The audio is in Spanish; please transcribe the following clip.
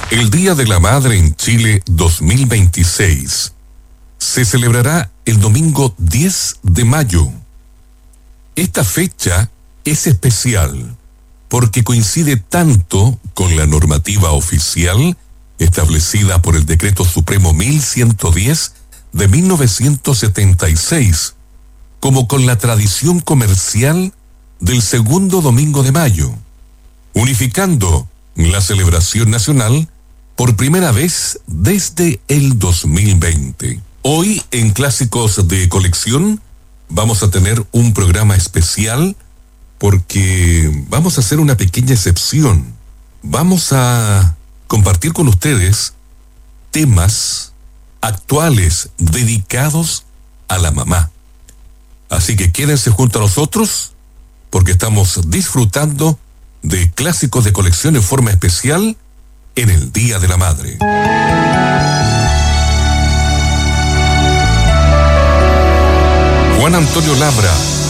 El Día de la Madre en Chile 2026 se celebrará el domingo 10 de mayo. Esta fecha es especial porque coincide tanto con la normativa oficial establecida por el Decreto Supremo 1110 de 1976, como con la tradición comercial del segundo domingo de mayo, unificando la celebración nacional por primera vez desde el 2020. Hoy en Clásicos de Colección vamos a tener un programa especial porque vamos a hacer una pequeña excepción. Vamos a compartir con ustedes temas actuales dedicados a la mamá. Así que quédense junto a nosotros porque estamos disfrutando de Clásicos de Colección en forma especial en el Día de la Madre. Juan Antonio Labra